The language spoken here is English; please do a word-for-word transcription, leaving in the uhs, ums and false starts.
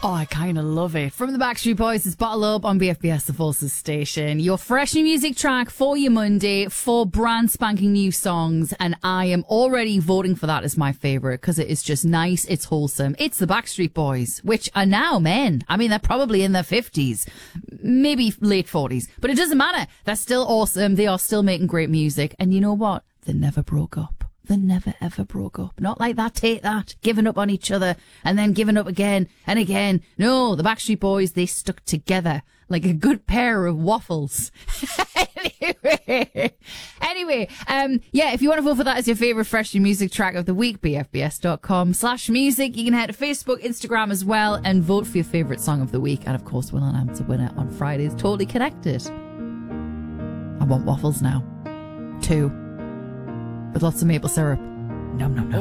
Oh, I kind of love it. From the Backstreet Boys, it's Bottle Up on B F B S, the Forces Station. Your fresh new music track for your Monday, for brand spanking new songs. And I am already voting for that as my favourite because it is just nice. It's wholesome. It's the Backstreet Boys, which are now men. I mean, they're probably in their fifties, maybe late forties, but it doesn't matter. They're still awesome. They are still making great music. And you know what? They never broke up. They never ever broke up. Not like that, take that, giving up on each other and then giving up again and again. No, the Backstreet Boys, they stuck together like a good pair of waffles. anyway, anyway, um, yeah, if you want to vote for that as your favourite fresh new music track of the week, bfbs.com slash music. You can head to Facebook, Instagram as well and vote for your favourite song of the week. And of course, we'll announce a winner on Fridays. Totally Connected. I want waffles now. Two. With lots of maple syrup. Nom nom nom.